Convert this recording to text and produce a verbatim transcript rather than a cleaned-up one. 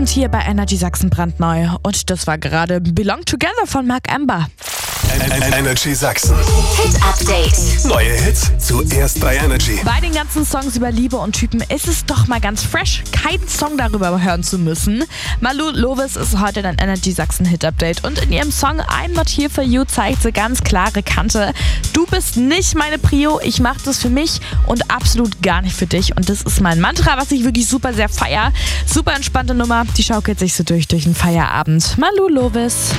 Abend hier bei Energy Sachsen brandneu. Und das war gerade Belong Together von Mark Amber. Energy Sachsen. Hit Update. Neue Hits zuerst bei Energy. Bei den ganzen Songs über Liebe und Typen ist es doch mal ganz fresh, keinen Song darüber hören zu müssen. Malou Lovis ist heute dein Energy Sachsen Hit Update und in ihrem Song I'm Not Here For You zeigt sie ganz klare Kante. Du bist nicht meine Prio, ich mach das für mich und absolut gar nicht für dich. Und das ist mein Mantra, was ich wirklich super sehr feier. Super entspannte Nummer, die schaukelt sich so durch durch den Feierabend. Malou Lovis.